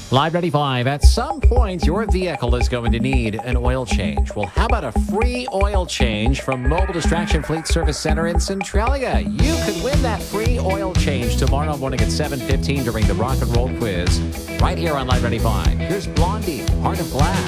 Live 95. At some point, your vehicle is going to need an oil change. Well, how about a free oil change from Mobile Distraction Fleet Service Center in Centralia? You could win that free oil change tomorrow morning at 7:15 during the Rock and Roll Quiz right here on Live 95. Here's Blondie, Heart of Glass.